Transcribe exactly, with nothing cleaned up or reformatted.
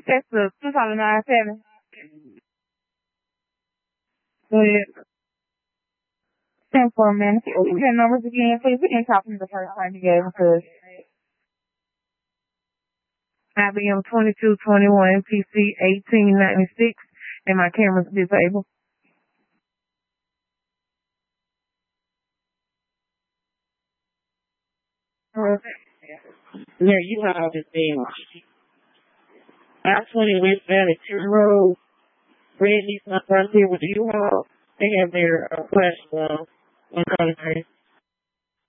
That's the two thousand nine seven. Go ahead. Ten for a minute. Give your numbers again, please. We didn't talk from the first time you gave them to us. I B M twenty-two twenty-one, P C eighteen ninety-six, and my camera's disabled. Yeah, you have this thing. I twenty West Valley two Road, Red Nissan right here with the U-Haul. They have their uh, flash wall on Congress.